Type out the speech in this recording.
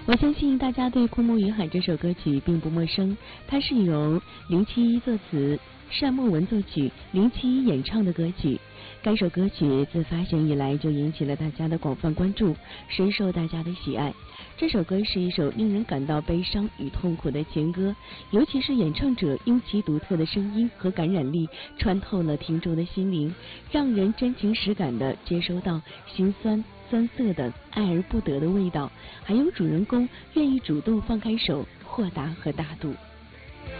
我相信大家对《枯木云海》这首歌曲并不陌生，它是由林七一作词、单墨文作曲、林七一演唱的歌曲。该首歌曲自发行以来就引起了大家的广泛关注，深受大家的喜爱。这首歌是一首令人感到悲伤与痛苦的情歌，尤其是演唱者用其独特的声音和感染力穿透了听众的心灵，让人真情实感地接收到心酸酸涩的爱而不得的味道，还有主人公愿意主动放开手，豁达和大度。